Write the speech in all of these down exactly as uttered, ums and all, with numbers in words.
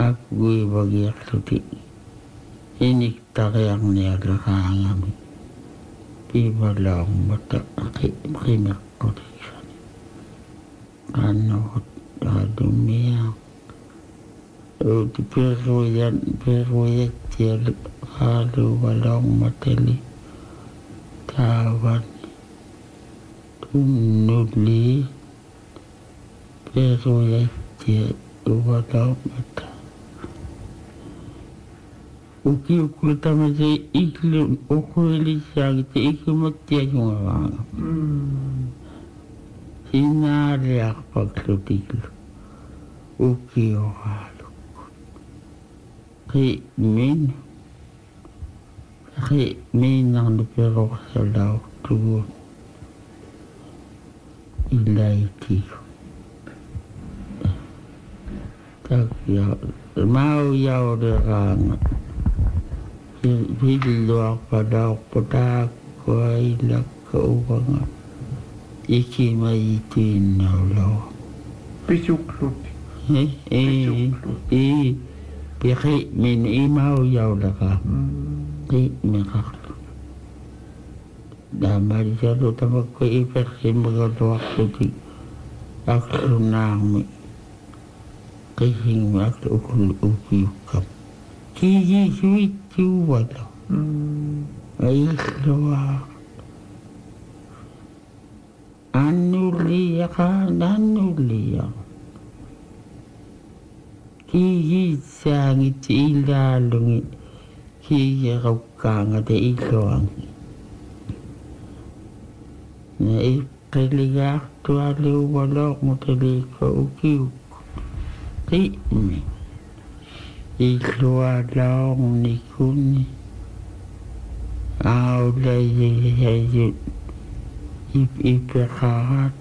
Aku bagi aktuti ini tareang niya kakangami pibalang mata kimak kotisan ano dumiya o ti peruyan peruyat tiya halu walang matali tawan tunuli peruyat tiya walang mata uki ukultama se iklu okueli sagi te ikumatia junga sinari akpaklutiklu uki ohalu ki min ki min ang dupero sa lau tuwa ilai tiyo tak ya mau yau derang Hidup pada pada kuailah keuangan iki mai tin nalo Pisuklut eh eh eh pihak min imau yau laka eh merah damar jadu tamak ko ipersin begitu waktu di aku nami kising waktu ukul ukiukam kiji suit wala ay luwa anuliya ka nanuliya kiji sangit ilalungi kiji kaukanga te iloang na ikaliyak tuwali walok mo taliko ukiuk ti mi Ikluwa lang ni kuni Aulay yayut Ip ipakahat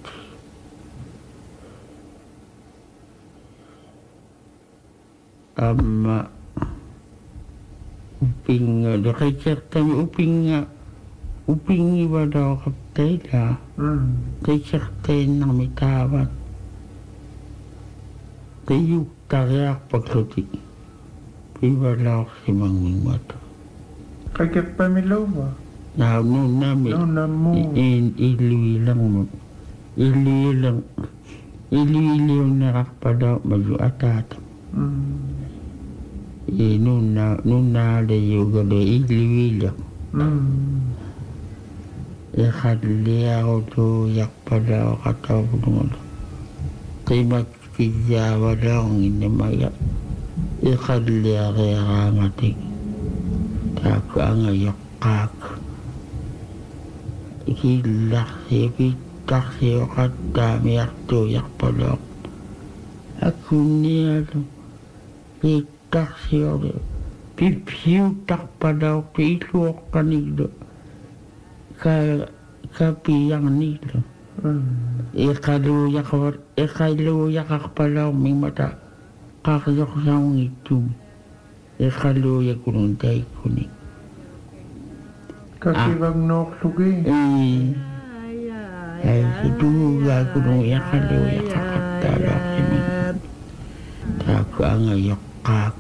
Ama Uping Nakikirtan uping Uping iba daw kaptay na Nakikirtan ng mitawat Kayuk tariak pagsuti Ibalak si Mang Mata. Kakit pamilaw ba? Na mo namin. No, na mo. Iluwi lang mo. Iluwi lang. Iluwi yung nakakapadaw maju atat. Nuna nuna le yoga le iluwi lang. Ikadli ako to yak padaw kataw mo. Kimak kijawa lang inamayak. Ikadli ari ramatik tak ang ayakak ikilak siya tak siya katami akto yak palok aku niya pitak siya pipiu tak padaw piluok kanilo ka kapiyang nilo ikaluyak ikaluyak akpalaw may mata kakayok sa akong itum. Ikaluya ko nung day kuning. Kasi wag noklugi. Eh. Ay, situga ko nung ikaluya kakatalak si mga. Tako ang ayok kak.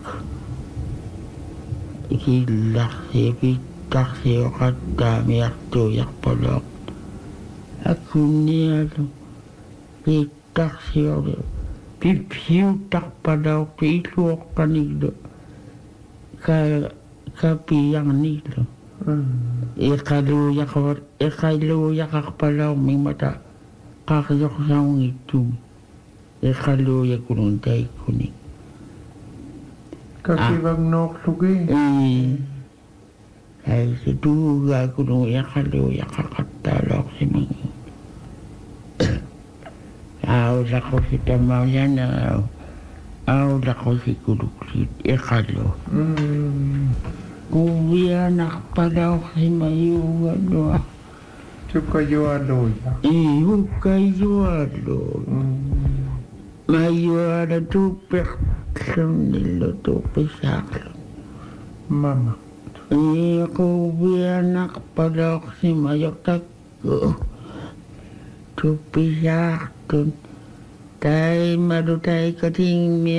Ikilak siya, pitak siya katami akto yak palok. Ako niya, pitak siya, pipiu tak padaw piluok kanilo ka kapiyang nilo ikaluya ka ikaluya ka palaw may mata kakayok sa akong itum ikaluya ko nung day kuning kasi wag noklugi eh ay situga ko nung ikaluya kakatalok si mga Aw lako si tamayan na aw lako si kuluklit ikalo. Kuya nakpadaw si mayuwa doa. Chukayo aloya. Iyo kayo alo. Mayuwa na tupik nilo tupik saklo. Mama. Iyo kuya nakpadaw si mayok tako. Tupik saklo. Tay maru tay kating